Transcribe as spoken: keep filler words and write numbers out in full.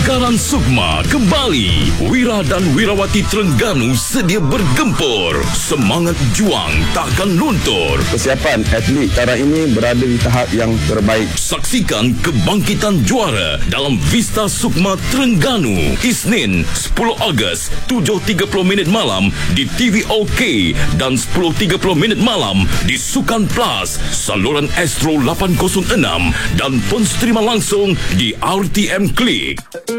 Pemekaran Sukma kembali. Wira dan Wirawati Terengganu sedia bergempur. Semangat juang takkan luntur. Kesiapan atlet sekarang ini berada di tahap yang terbaik. Saksikan kebangkitan juara dalam Vista Sukma Terengganu. Isnin sepuluh Ogos tujuh tiga puluh minit malam di T V OK dan sepuluh tiga puluh minit malam di Sukan Plus, saluran Astro lapan kosong enam dan pun streama langsung di R T M Klik.